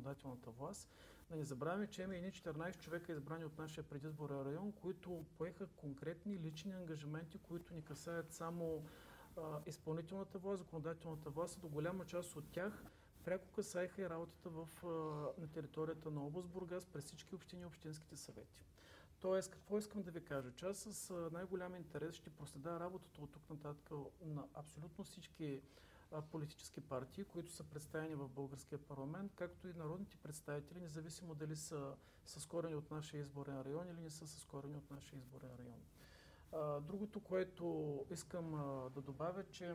законодателната власт. Да не забравяме, че има едни 14 човека избрани от нашия предизборен район, които поеха конкретни лични ангажименти, които ни касаят само изпълнителната власт, законодателната власт, а до голяма част от тях пряко касаеха и работата на територията на област Бургас през всички общини и общинските съвети. Тоест, какво искам да ви кажа? Че аз с най-голям интерес ще проследя работата от тук нататък на абсолютно всички политически партии, които са представени в българския парламент, както и народните представители, независимо дали са с корени от нашия изборен район или не са с корени от нашия изборен район. Другото, което искам да добавя, че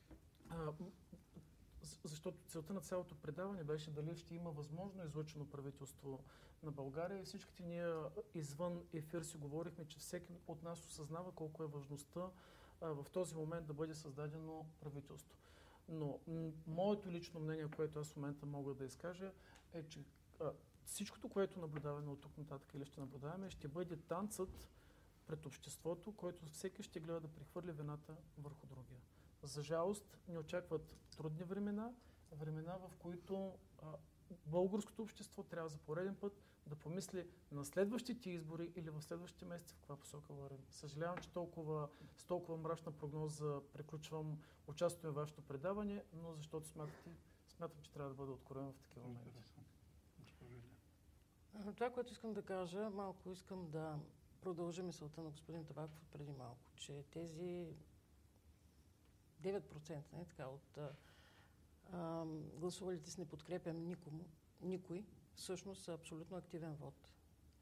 защото целта на цялото предаване беше дали ще има възможно излъчено правителство на България и всичките ние извън ефир си говорихме, че всеки от нас осъзнава колко е важността в този момент да бъде създадено правителство. Но моето лично мнение, което аз в момента мога да изкажа, е, че всичкото, което наблюдаваме от тук нататък или ще наблюдаваме, ще бъде танцът пред обществото, който всеки ще гледа да прехвърли вината върху другия. За жалост ни очакват трудни времена, в които българското общество трябва за пореден път да помисли на следващите избори или в следващите месеци в каква посока вървим. Съжалявам, че с толкова мрачна прогноза приключвам участието в вашето предаване, но защото смятам, че трябва да бъда откровен в такива моменти. Това, което искам да кажа, малко искам да продължа мисълта на господин Табаков преди малко, че тези 9% не, така, от гласувалите с не подкрепям никой, всъщност са абсолютно активен вод.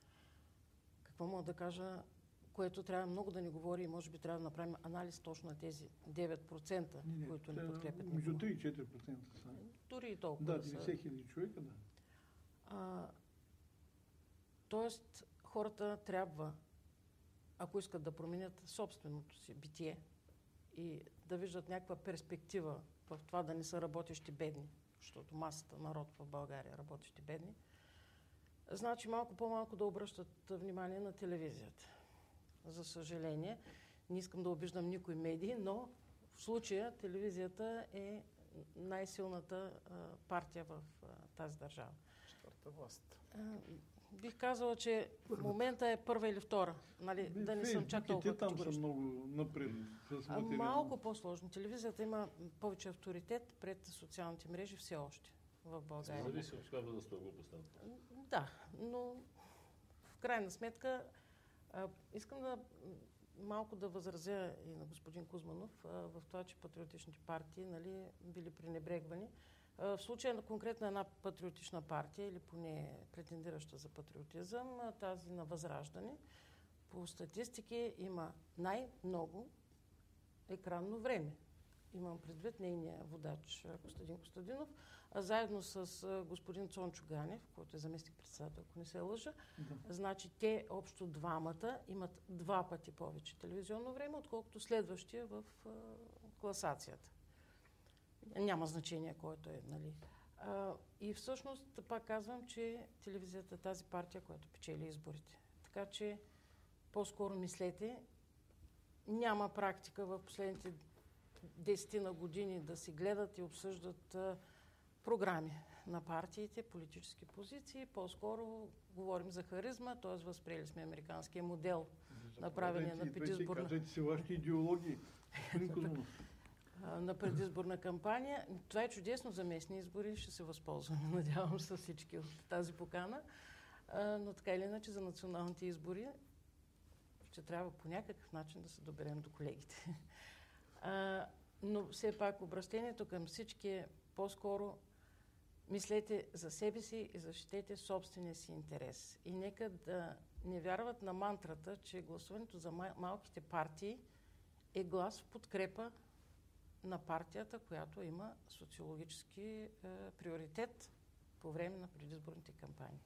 Какво мога да кажа, което трябва много да ни говори и може би трябва да направим анализ точно на тези 9%, които не подкрепят никого. Между 3 и 4% са. Дори и толкова. Да, 90 хиляди човека, да. Тоест, хората трябва, ако искат да променят собственото си битие и да виждат някаква перспектива в това да не са работещи бедни, защото масата народ в България работещи бедни, значи малко по-малко да обръщат внимание на телевизията. За съжаление, не искам да обиждам никой медии, но в случая телевизията е най-силната партия в тази държава. Четвърта власт. Бих казала, че в момента е първа или втора. Нали, да не съм чак толкова категорична. Те там са много напред с материал. Малко по-сложно. Телевизията има повече авторитет пред социалните мрежи все още в България. Зависи от каква възрастова група става. Да, но в крайна сметка искам малко да възразя и на господин Кузманов в това, че патриотичните партии били пренебрегвани. В случая на конкретно една патриотична партия, или поне претендираща за патриотизъм, тази на Възраждане, по статистики има най-много екранно време. Имам предвид нейния водач Костадин Костадинов, а заедно с господин Цончо Ганев, който е заместник-председател, ако не се лъжа, значи те общо двамата имат 2 пъти повече телевизионно време, отколкото следващия в класацията. Няма значение който е, нали. И всъщност, пак казвам, че телевизията е тази партия, която печели изборите. Така че, по-скоро мислете, няма практика в последните 10 на години да си гледат и обсъждат програми на партиите, политически позиции. По-скоро говорим за харизма, т.е. възприели сме американския модел на правене на предизборна... Кажете си вашите идеологии. на предизборна кампания. Това е чудесно за местни избори. Ще се възползваме, надявам се, всички от тази покана. Но така или иначе за националните избори ще трябва по някакъв начин да се доберем до колегите. Но все пак обращението към всички е по-скоро мислете за себе си и защитете собствения си интерес. И нека да не вярват на мантрата, че гласуването за малките партии е глас в подкрепа на партията, която има социологически приоритет по време на предизборните кампании.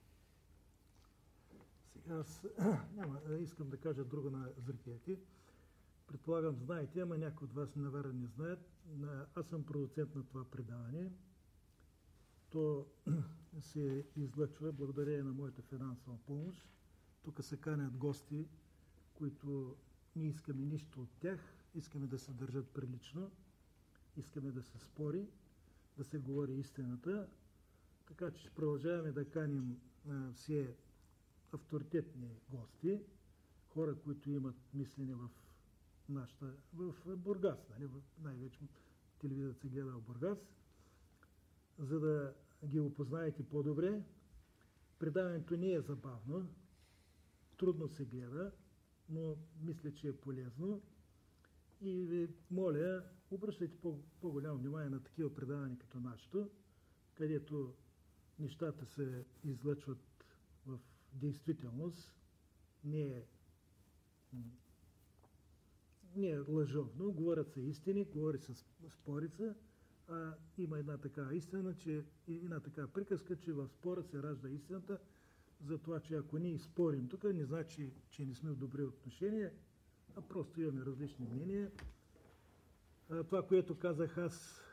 Сега аз искам да кажа друга на зрителите. Предполагам, знаете, ама някои от вас наверно не знаят. Аз съм продуцент на това предаване. То се излъчва благодарение на моята финансова помощ. Тук се канят гости, които не искаме нищо от тях. Искаме да се държат прилично. Искаме да се спори, да се говори истината. Така че ще продължаваме да каним все авторитетни гости, хора, които имат мислене в Бургас, нали? Най-вече телевизията се гледа в Бургас, за да ги опознаете по-добре. Предаването не е забавно, трудно се гледа, но мисля, че е полезно. И ви моля, обръщайте по-голямо внимание на такива предавания като нашето, където нещата се излъчват в действителност, не е лъжовно, говорят се истини, говори се спорица, а има една такава истина, една такава приказка, че в спора се ражда истината, за това, че ако ние спорим тук, не значи, че не сме в добри отношения, а просто имаме различни мнения. Това, което казах аз,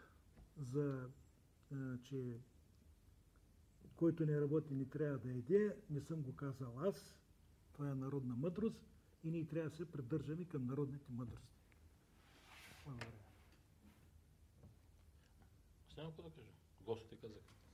че който не работи, не трябва да еде, не съм го казал аз. Това е народна мъдрост и ние трябва да се придържаме към народните мъдрости. Благодаря. Аз няма какво да кажа. Гостите казаха.